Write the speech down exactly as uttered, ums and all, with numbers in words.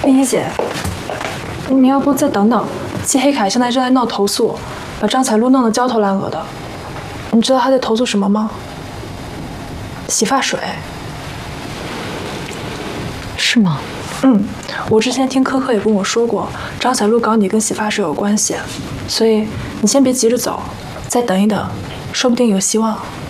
林一姐，你要不再等等？季黑凯现在正在闹投诉，把张彩璐弄得焦头烂额的。你知道他在投诉什么吗？洗发水。 是吗？ 嗯，我之前听科科也跟我说过，张彩璐搞你跟洗发水有关系，所以你先别急着走，再等一等，说不定有希望。